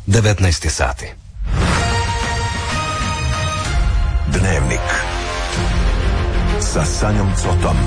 19 sati. Dnevnik sa Sanjom Cotom.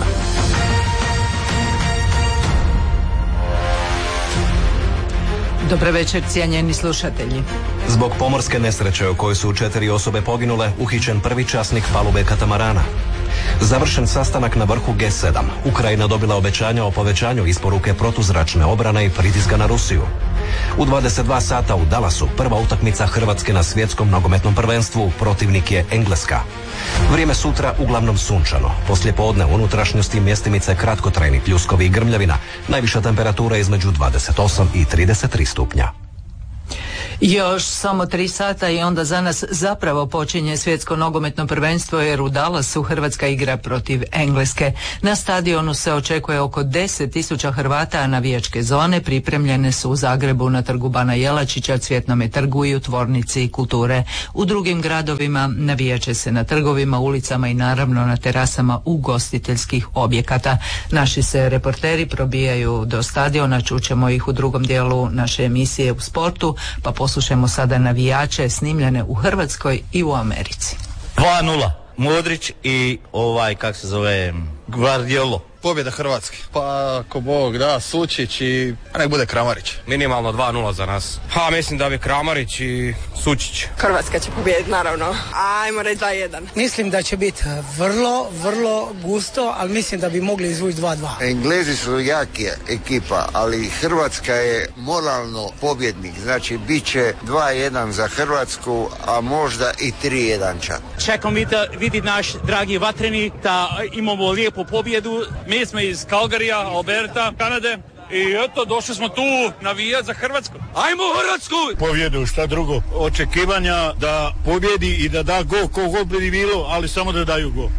Dobar večer, cijenjeni slušatelji. Zbog pomorske nesreće u kojoj su 4 osobe poginule, uhićen prvi časnik palube katamarana. Završen sastanak na vrhu G7. Ukrajina dobila obećanja o povećanju isporuke protuzračne obrane i pritiska na Rusiju. U 22 sata u Dallasu prva utakmica Hrvatske na svjetskom nogometnom prvenstvu, protivnik je Engleska. Vrijeme sutra uglavnom sunčano. Poslijepodne u unutrašnjosti mjestimice kratkotrajni pljuskovi i grmljavina. Najviša temperatura između 28 i 33 stupnja. Još samo 3 sata i onda za nas zapravo počinje svjetsko nogometno prvenstvo, jer u Dallasu Hrvatska igra protiv Engleske. Na stadionu se očekuje oko 10.000 Hrvata, a navijačke zone pripremljene su u Zagrebu na trgu Bana Jelačića, Cvjetnome trgu i u Tvornici kulture. U drugim gradovima navijaće se na trgovima, ulicama i naravno na terasama ugostiteljskih objekata. Naši se reporteri probijaju do stadiona, čućemo ih u drugom dijelu naše emisije u sportu, pa poslušajmo sada navijače snimljene u Hrvatskoj i u Americi. 2-0, Modrić i Guardiolo. Pobjeda Hrvatske. Pa ako Bog da, Sučić i nek bude Kramarić. Minimalno 2-0 za nas. Mislim da bi Kramarić i Sučić. Hrvatska će pobijediti, naravno. Ajmo reći 2-1. Mislim da će biti vrlo gusto, ali mislim da bi mogli izvući 2-2. Englezi su jaki ekipa, ali Hrvatska je moralno pobjednik. Znači, bit će 2-1 za Hrvatsku, a možda i 3-1 čak. Čekam vidjeti naš dragi Vatreni da imamo lijepu pobjedu. Mi smo iz Calgaryja, Alberta, Kanade i eto, došli smo tu navijati za Hrvatsku. Ajmo Hrvatsku! Pobjedu, šta drugo? Očekivanja da pobjedi i da da gol, ko god bi bilo, ali samo da daju gol.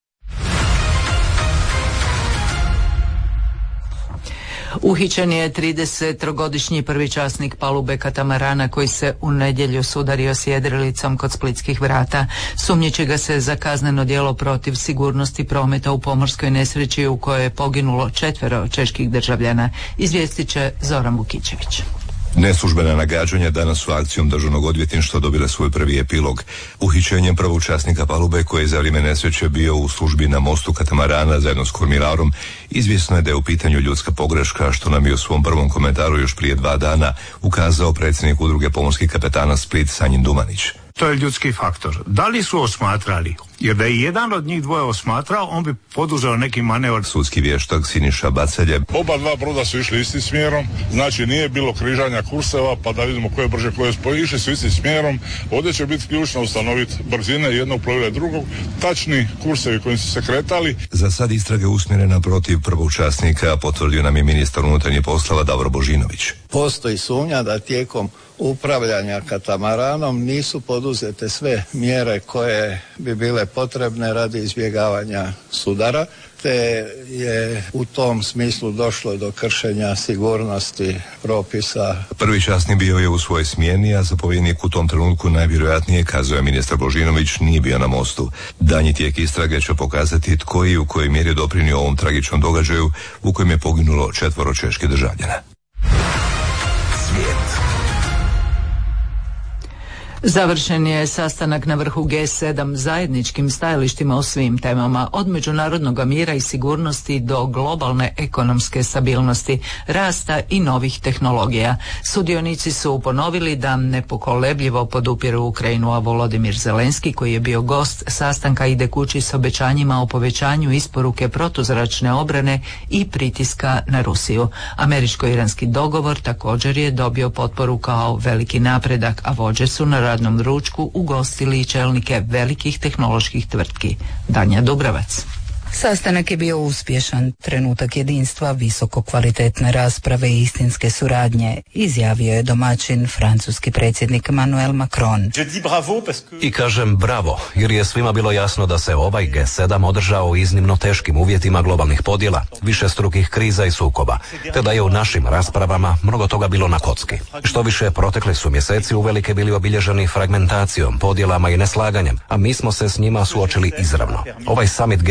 Uhićen je 30-godišnji prvi časnik palube katamarana koji se u nedjelju sudario s jedrilicom kod splitskih vrata. Sumnjiči ga se za kazneno djelo protiv sigurnosti prometa u pomorskoj nesreći u kojoj je poginulo 4 čeških državljana. Izvijestit će Zoran Vukićević. Neslužbena nagađanja danas su akcijom državnog odvjetništva dobile svoj prvi epilog. Uhićenjem prvog časnika palube koji je za vrijeme nesreće bio u službi na mostu katamarana zajedno s kormirarom, izvjesno je da je u pitanju ljudska pogreška, što nam je u svom prvom komentaru još prije 2 dana ukazao predsjednik udruge pomorskih kapetana Split Sanjin Dumanić. To je ljudski faktor. Da li su osmatrali? Jer da je jedan od njih dvoje osmatrao, on bi poduzeo neki manevar. Sudski vještak Siniša Bacelje. Oba dva broda su išli istim smjerom, znači nije bilo križanja kurseva, pa da vidimo koje brže, koje spoj. Išli su istim smjerom. Ovdje će biti ključno ustanoviti brzine jednog plovila i drugog, tačni kursevi kojim su se kretali. Za sad istrage usmjerena protiv prvog časnika, potvrdio nam je ministar unutarnjih poslova Davor Božinović. Postoji sumnja da tijekom upravljanja katamaranom nisu poduzete sve mjere koje bi bile potrebne radi izbjegavanja sudara, te je u tom smislu došlo do kršenja sigurnosti propisa. Prvi časnik bio je u svojoj smjeni, a zapovjednik u tom trenutku najvjerojatnije, kazao je ministar Božinović, nije bio na mostu. Danji tijek istrage će pokazati tko i u kojoj mjeri je doprinio ovom tragičnom događaju u kojem je poginulo 4 čeških državljana. Završen je sastanak na vrhu G7 zajedničkim stajalištima o svim temama, od međunarodnog mira i sigurnosti do globalne ekonomske stabilnosti, rasta i novih tehnologija. Sudionici su ponovili da nepokolebljivo podupiru Ukrajinu, a Volodimir Zelenski, koji je bio gost sastanka, ide kući s obećanjima o povećanju isporuke protuzračne obrane i pritiska na Rusiju. Američko-iranski dogovor također je dobio potporu kao veliki napredak, a vođe su na radnom ručku ugostili i čelnike velikih tehnoloških tvrtki. Danja Dubravac. Sastanak je bio uspješan, trenutak jedinstva, visoko kvalitetne rasprave i istinske suradnje, izjavio je domaćin francuski predsjednik Emmanuel Macron. I kažem bravo, jer je svima bilo jasno da se ovaj G7 održao u iznimno teškim uvjetima globalnih podjela, višestrukih kriza i sukoba, te da je u našim raspravama mnogo toga bilo na kocki. Što više, protekli su mjeseci uvelike bili obilježeni fragmentacijom, podjelama i neslaganjem, a mi smo se s njima suočili izravno. Ovaj summit G7 to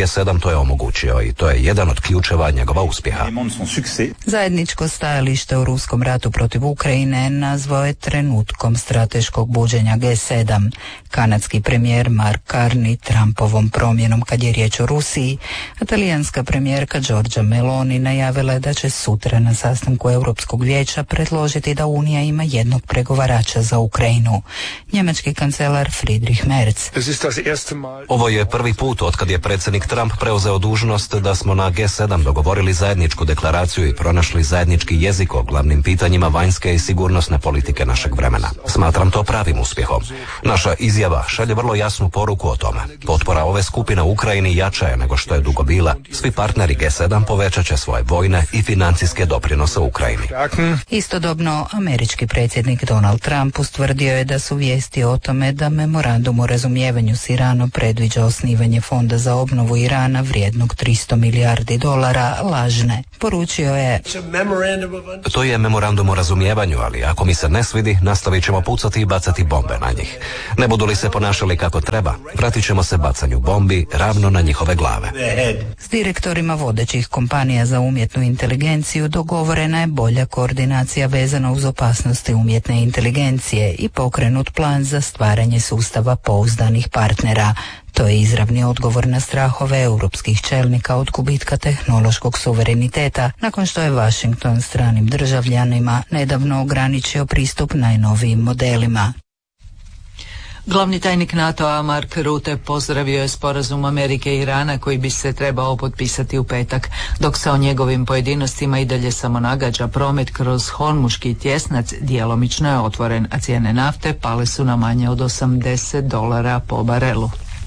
je omogućio i to je jedan od ključeva njegova uspjeha. Zajedničko stajalište u ruskom ratu protiv Ukrajine nazvao je trenutkom strateškog buđenja G7. Kanadski premijer Mark Carney Trumpovom promjenom kad je riječ o Rusiji, a talijanska premijerka Giorgia Meloni najavila je da će sutra na sastanku Europskog vijeća predložiti da Unija ima jednog pregovarača za Ukrajinu. Njemački kancelar Friedrich Merz. Ovo je prvi put otkad je predsjednik Trump preuzeo dužnost da smo na G7 dogovorili zajedničku deklaraciju i pronašli zajednički jezik o glavnim pitanjima vanjske i sigurnosne politike našeg vremena. Smatram to pravim uspjehom. Naša izjava šalje vrlo jasnu poruku o tome. Potpora ove skupine Ukrajini jača je nego što je dugo bila. Svi partneri G7 povećat će svoje vojne i financijske doprinose Ukrajini. Istodobno, američki predsjednik Donald Trump ustvrdio je da su vijesti o tome da memorandum o razumijevanju s Iranom predviđa osnivanje fonda za obnovu Irana vrijednog $300 milijardi lažne. Poručio je: to je memorandum o razumijevanju, ali ako mi se ne svidi, nastavit ćemo pucati i bacati bombe na njih. Ne budu li se ponašali kako treba, vratit ćemo se bacanju bombi ravno na njihove glave. S direktorima vodećih kompanija za umjetnu inteligenciju dogovorena je bolja koordinacija vezana uz opasnosti umjetne inteligencije i pokrenut plan za stvaranje sustava pouzdanih partnera. To je izravni odgovor na strahove europskih čelnika od gubitka tehnološkog suvereniteta, nakon što je Washington stranim državljanima nedavno ograničio pristup najnovijim modelima. Glavni tajnik NATO-a Mark Rutte pozdravio je sporazum Amerike i Irana koji bi se trebao potpisati u petak, dok se o njegovim pojedinostima i dalje samo nagađa. Promet kroz Hormuški tjesnac djelomično je otvoren, a cijene nafte pale su na manje od $80 po barelu.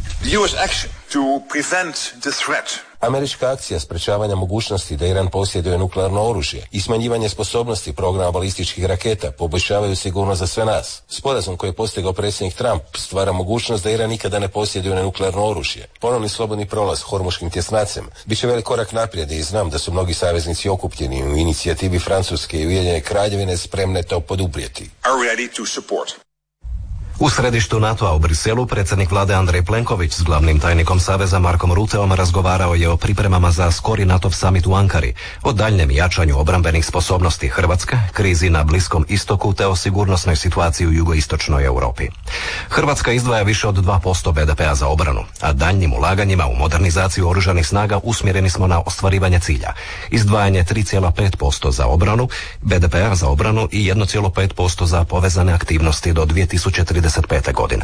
Američka akcija sprečavanja mogućnosti da Iran posjeduje nuklearno oružje i smanjivanje sposobnosti programa balističkih raketa poboljšavaju sigurnost za sve nas. Sporazum koji je postigao predsjednik Trump stvara mogućnost da Iran nikada ne posjeduje nuklearno oružje. Ponovni slobodni prolaz Hormuškim tjesnacem bit će velik korak naprijed i znam da su mnogi saveznici okupljeni u inicijativi Francuske i Ujedinjene Kraljevine spremne to poduprijeti. U središtu NATO-a u Briselu predsjednik vlade Andrej Plenković s glavnim tajnikom Saveza Markom Rutteom razgovarao je o pripremama za skori NATO summit u Ankari, o daljnjem jačanju obrambenih sposobnosti Hrvatske, krizi na Bliskom istoku te o sigurnosnoj situaciji u jugoistočnoj Europi. Hrvatska izdvaja više od 2% BDP-a za obranu, a daljnjim ulaganjima u modernizaciju oružanih snaga usmjereni smo na ostvarivanje cilja. Izdvajanje 3,5% za obranu, BDP-a za obranu i 1,5% za povezane aktivnosti do 2035. godine.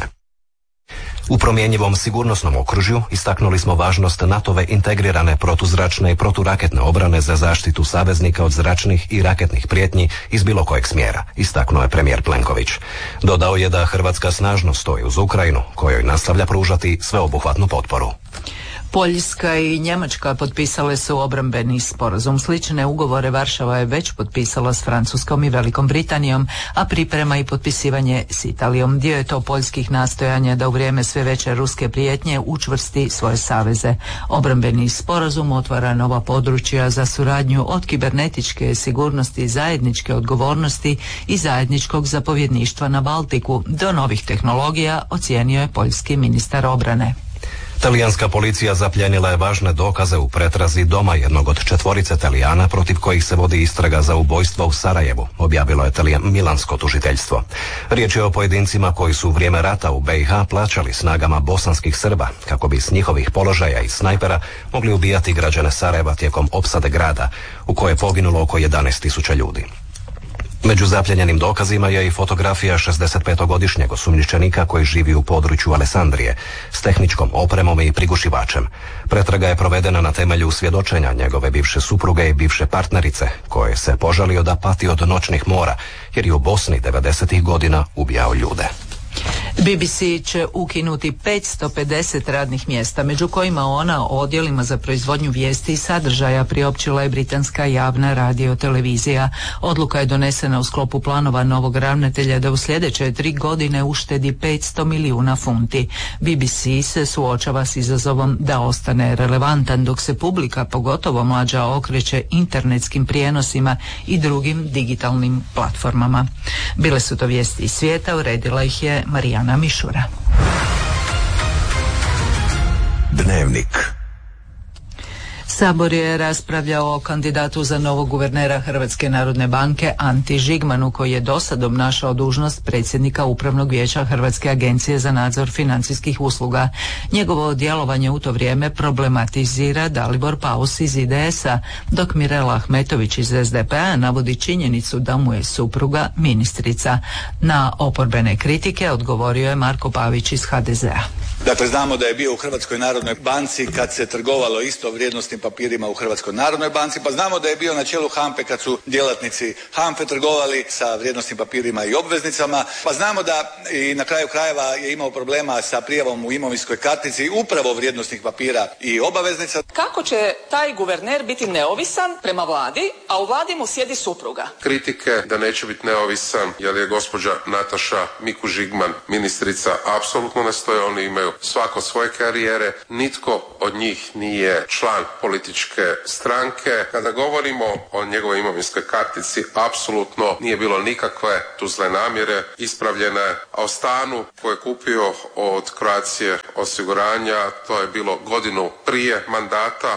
U promjenjivom sigurnosnom okružju istaknuli smo važnost NATO-ve integrirane protuzračne i proturaketne obrane za zaštitu saveznika od zračnih i raketnih prijetnji iz bilo kojeg smjera, istaknuo je premijer Plenković. Dodao je da Hrvatska snažno stoji uz Ukrajinu, kojoj nastavlja pružati sveobuhvatnu potporu. Poljska i Njemačka potpisale su obrambeni sporazum. Slične ugovore Varšava je već potpisala s Francuskom i Velikom Britanijom, a priprema i potpisivanje s Italijom. Dio je to poljskih nastojanja da u vrijeme sve veće ruske prijetnje učvrsti svoje saveze. Obrambeni sporazum otvara nova područja za suradnju od kibernetičke sigurnosti, zajedničke odgovornosti i zajedničkog zapovjedništva na Baltiku do novih tehnologija, ocijenio je poljski ministar obrane. Talijanska policija zapljenila je važne dokaze u pretrazi doma jednog od 4 Talijana protiv kojih se vodi istraga za ubojstvo u Sarajevu, objavilo je milansko tužiteljstvo. Riječ je o pojedincima koji su u vrijeme rata u BiH plaćali snagama bosanskih Srba kako bi s njihovih položaja i snajpera mogli ubijati građane Sarajeva tijekom opsade grada, u kojoj je poginulo oko 11.000 ljudi. Među zapljenjenim dokazima je i fotografija 65-godišnjeg osumnjičenika koji živi u području Alessandrije s tehničkom opremom i prigušivačem. Pretraga je provedena na temelju svjedočenja njegove bivše supruge i bivše partnerice, koje se požalio da pati od noćnih mora jer je u Bosni 90-ih godina ubijao ljude. BBC će ukinuti 550 radnih mjesta, među kojima ona o odjelima za proizvodnju vijesti i sadržaja, priopćila je britanska javna radiotelevizija. Odluka je donesena u sklopu planova novog ravnatelja da u sljedeće 3 godine uštedi 500 milijuna funti. BBC se suočava s izazovom da ostane relevantan, dok se publika, pogotovo mlađa, okreće internetskim prijenosima i drugim digitalnim platformama. Bile su to vijesti iz svijeta, uredila ih je Marijana Mišura. Dnevnik. Sabor je raspravljao o kandidatu za novog guvernera Hrvatske narodne banke Anti Žigmanu, koji je dosad obnašao dužnost predsjednika Upravnog vijeća Hrvatske agencije za nadzor financijskih usluga. Njegovo djelovanje u to vrijeme problematizira Dalibor Paus iz IDS-a, dok Mirela Ahmetović iz SDP-a navodi činjenicu da mu je supruga ministrica. Na oporbene kritike odgovorio je Marko Pavić iz HDZ-a. Dakle, znamo da je bio u Hrvatskoj narodnoj banci kad se trgovalo isto vrijednosnim papirima u Hrvatskoj narodnoj banci, pa znamo da je bio na čelu HANFE kad su djelatnici HANFE trgovali sa vrijednosnim papirima i obveznicama, pa znamo da i na kraju krajeva je imao problema sa prijavom u imovinskoj kartici upravo vrijednosnih papira i obaveznica. Kako će taj guverner biti neovisan prema vladi, a u vladi mu sjedi supruga? Kritike da neće biti neovisan jer je gospođa Nataša Miku Žigman ministrica apsolutno ne stoje, oni imaju svako svoje karijere, nitko od njih nije član političke stranke. Kada govorimo o njegovoj imovinskoj kartici, apsolutno nije bilo nikakve tu zle namjere, ispravljene, a o stanu koje je kupio od Croatia osiguranja, to je bilo godinu prije mandata.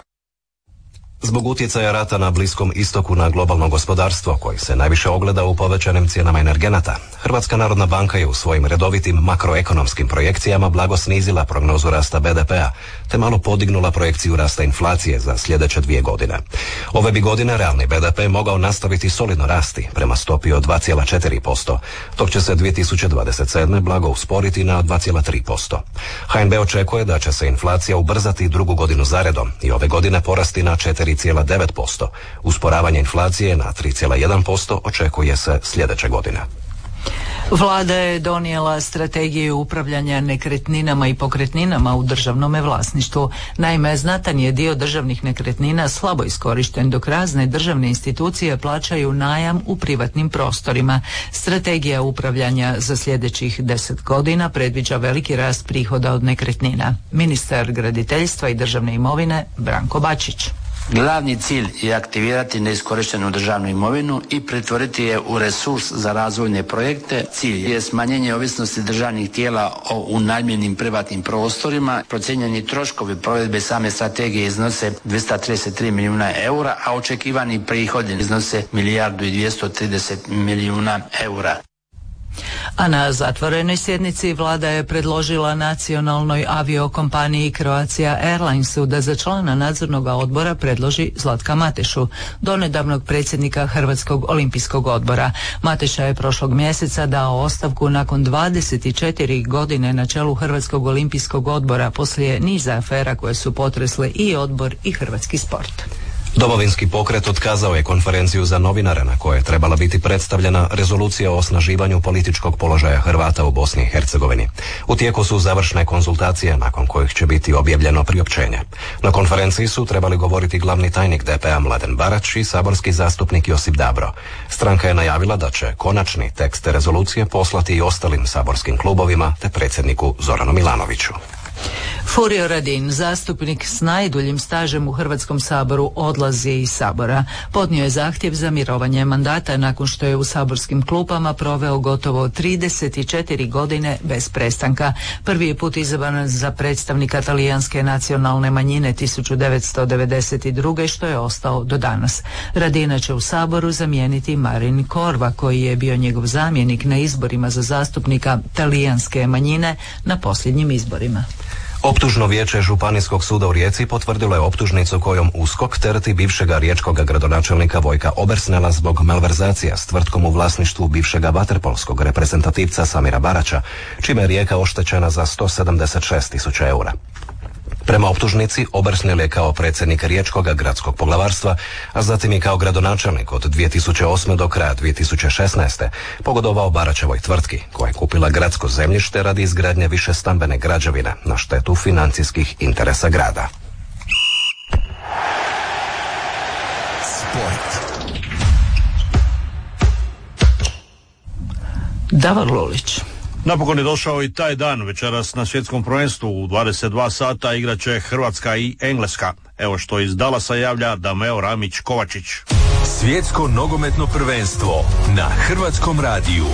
Zbog utjecaja rata na Bliskom istoku na globalno gospodarstvo, koji se najviše ogleda u povećanim cijenama energenata, Hrvatska narodna banka je u svojim redovitim makroekonomskim projekcijama blago snizila prognozu rasta BDP-a, te malo podignula projekciju rasta inflacije za sljedeće 2 godine. Ove bi godine realni BDP mogao nastaviti solidno rasti prema stopi od 2,4%, dok će se 2027. blago usporiti na 2,3%. HNB očekuje da će se inflacija ubrzati 2. godinu zaredom i ove godine porasti na 4,9%. Usporavanje inflacije na 3,1% očekuje se sljedeće godine. Vlada je donijela strategiju upravljanja nekretninama i pokretninama u državnome vlasništvu. Naime, znatan je dio državnih nekretnina slabo iskorišten, dok razne državne institucije plaćaju najam u privatnim prostorima. Strategija upravljanja za sljedećih 10 godina predviđa veliki rast prihoda od nekretnina. Ministar graditeljstva i državne imovine Branko Bačić. Glavni cilj je aktivirati neiskorištenu državnu imovinu i pretvoriti je u resurs za razvojne projekte. Cilj je smanjenje ovisnosti državnih tijela o unajmljenim privatnim prostorima. Procijenjeni troškovi provedbe same strategije iznose 233 milijuna eura, a očekivani prihodi iznose 1,230 milijuna eura. A na zatvorenoj sjednici vlada je predložila nacionalnoj aviokompaniji Croatia Airlinesu da za člana nadzornog odbora predloži Zlatka Matešu, donedavnog predsjednika Hrvatskog olimpijskog odbora. Mateša je prošlog mjeseca dao ostavku nakon 24 godine na čelu Hrvatskog olimpijskog odbora poslije niza afera koje su potresle i odbor i hrvatski sport. Domovinski pokret otkazao je konferenciju za novinare na kojoj je trebala biti predstavljena rezolucija o osnaživanju političkog položaja Hrvata u Bosni i Hercegovini. U tijeku su završne konzultacije nakon kojih će biti objavljeno priopćenje. Na konferenciji su trebali govoriti glavni tajnik DP-a Mladen Barać i saborski zastupnik Josip Dabro. Stranka je najavila da će konačni tekst rezolucije poslati i ostalim saborskim klubovima te predsjedniku Zoranu Milanoviću. Furio Radin, zastupnik s najduljim stažem u Hrvatskom saboru, odlazi iz Sabora. Podnio je zahtjev za mirovanje mandata nakon što je u saborskim klupama proveo gotovo 34 godine bez prestanka. Prvi je put izabran za predstavnika talijanske nacionalne manjine 1992. što je ostao do danas. Radina će u Saboru zamijeniti Marin Korva, koji je bio njegov zamjenik na izborima za zastupnika talijanske manjine na posljednjim izborima. Optužno vijeće Županijskog suda u Rijeci potvrdilo je optužnicu kojom USKOK tereti bivšega riječkog gradonačelnika Vojka Obersnela zbog malverzacija s tvrtkom u vlasništvu bivšega vaterpolskog reprezentativca Samira Baraća, čime je Rijeka oštećena za 176.000 eura. Prema optužnici, Obersnel je kao predsjednik Riječkog gradskog poglavarstva, a zatim i kao gradonačelnik od 2008. do kraja 2016. pogodovao Baraćevoj tvrtki, koja je kupila gradsko zemljište radi izgradnje više stambene građevine na štetu financijskih interesa grada. Sport. Davor Lulić. Napokon je došao i taj dan. Večeras na svjetskom prvenstvu u 22 sata igraće Hrvatska i Engleska. Evo što iz Dallasa javlja Dameo Ramić Kovačić. Svjetsko nogometno prvenstvo na Hrvatskom radiju.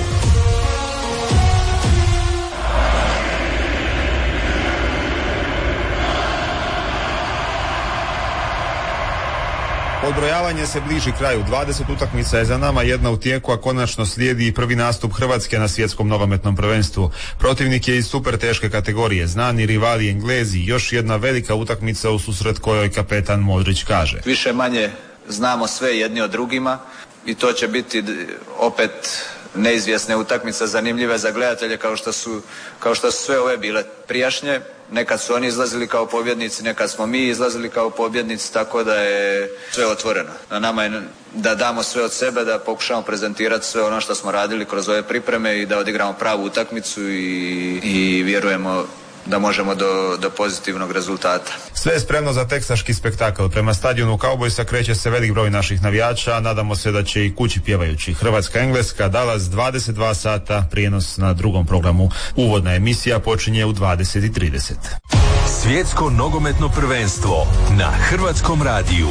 Odbrojavanje se bliži kraju, 20 utakmica je za nama, jedna u tijeku, a konačno slijedi i prvi nastup Hrvatske na svjetskom nogometnom prvenstvu. Protivnik je iz super teške kategorije, znani rivali Englezi, još jedna velika utakmica u susret kojoj kapetan Modrić kaže: više manje znamo sve jedni od drugima i to će biti opet neizvjesne utakmice, zanimljive za gledatelje kao što su sve ove bile prijašnje. Nekad su oni izlazili kao pobjednici, nekad smo mi izlazili kao pobjednici, tako da je sve otvoreno. Na nama je da damo sve od sebe, da pokušamo prezentirati sve ono što smo radili kroz ove pripreme i da odigramo pravu utakmicu i vjerujemo da možemo do pozitivnog rezultata. Sve je spremno za teksaški spektakl. Prema stadionu Cowboysa kreće se velik broj naših navijača, nadamo se da će i kući pjevajući. Hrvatska-Engleska, Dallas, 22 sata, prijenos na drugom programu. Uvodna emisija počinje u 20:30. Svjetsko nogometno prvenstvo na Hrvatskom radiju.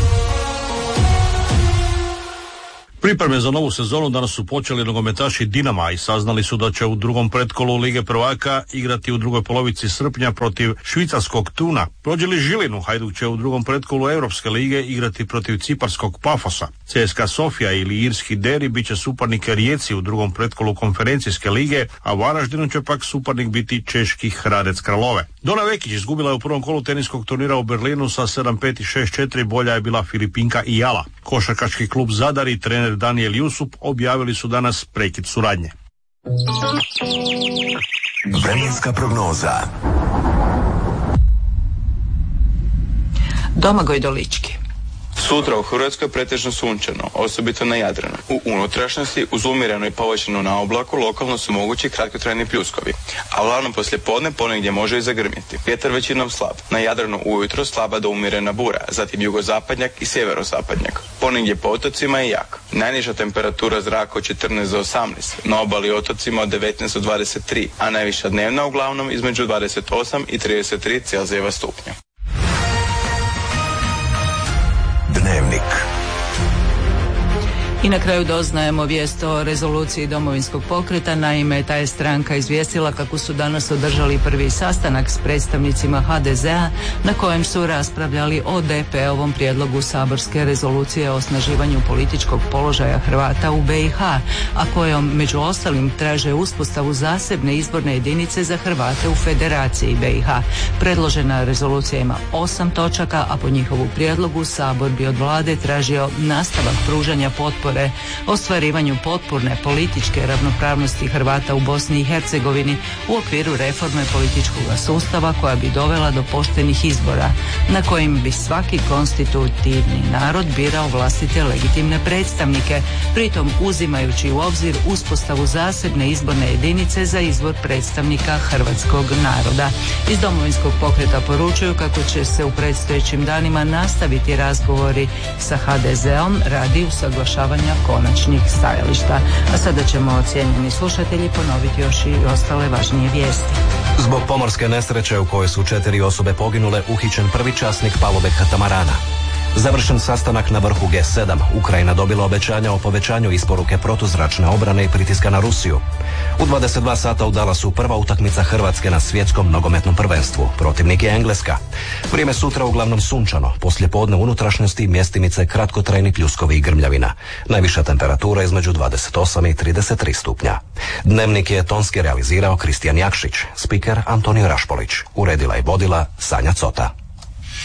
Pripreme za novu sezonu danas su počeli nogometaši Dinama i saznali su da će u drugom pretkolu Lige prvaka igrati u drugoj polovici srpnja protiv švicarskog Tuna. Prođe li Žilinu, Hajduk će u drugom pretkolu Europske lige igrati protiv ciparskog Pafosa. CSKA Sofija ili irski Deri bit će suparnik Rijeci u drugom pretkolu konferencijske lige, a Varaždinu će pak suparnik biti češki Hradec Kralove. Dona Vekić izgubila je u prvom kolu teniskog turnira u Berlinu sa 7-5 i 6-4, bolja je bila Filipinka i Jala. Košarkaški klub Zadar i trener Daniel Jusup objavili su danas prekid suradnje. Vremenska prognoza. Domagoj Dolički. Sutra u Hrvatskoj pretežno sunčano, osobito na Jadranu. U unutrašnjosti uz umjereno i povećano na oblaku lokalno su mogući kratkotrajni pljuskovi, a uglavnom poslijepodne ponegdje može i zagrmiti. Vjetar većinom slab. Na Jadranu ujutro slaba do umjerena bura, zatim jugozapadnjak i sjeverozapadnjak. Ponegdje po otocima i jak. Najniža temperatura zraka od 14 do 18, na obali otocima od 19 do 23, a najviša dnevna uglavnom između 28 i 33 Celzijeva stupnja. Dnevnik. I na kraju doznajemo vijest o rezoluciji Domovinskog pokreta. Naime, ta je stranka izvijestila kako su danas održali prvi sastanak s predstavnicima HDZ-a na kojem su raspravljali o DP-ovom prijedlogu saborske rezolucije o osnaživanju političkog položaja Hrvata u BiH, a kojom među ostalim traže uspostavu zasebne izborne jedinice za Hrvate u Federaciji BiH. Predložena rezolucija ima 8 točaka, a po njihovu prijedlogu Sabor bi od vlade tražio nastavak pružanja potpore ostvarivanju potpune političke ravnopravnosti Hrvata u Bosni i Hercegovini u okviru reforme političkog sustava koja bi dovela do poštenih izbora na kojim bi svaki konstitutivni narod birao vlastite legitimne predstavnike, pritom uzimajući u obzir uspostavu zasebne izborne jedinice za izbor predstavnika hrvatskog naroda. Iz Domovinskog pokreta poručuju kako će se u predstojećim danima nastaviti razgovori sa HDZ-om radi usaglašavanja konačnih stajališta. A sada ćemo, cijenjeni slušatelji, ponoviti još i ostale važnije vijesti. Zbog pomorske nesreće u kojoj su 4 osobe poginule, uhićen prvi časnik palube katamarana. Završen sastanak na vrhu G7, Ukrajina dobila obećanja o povećanju isporuke protuzračne obrane i pritiska na Rusiju. U 22 sata u Dallasu prva utakmica Hrvatske na svjetskom nogometnom prvenstvu. Protivnik je Engleska. Vrijeme sutra uglavnom sunčano, poslijepodne u unutrašnjosti mjestimice kratkotrajni pljuskovi i grmljavina. Najviša temperatura između 28 i 33 stupnja. Dnevnik je tonski realizirao Kristijan Jakšić, spiker Antonio Rašpolić. Uredila i vodila Sanja Cota.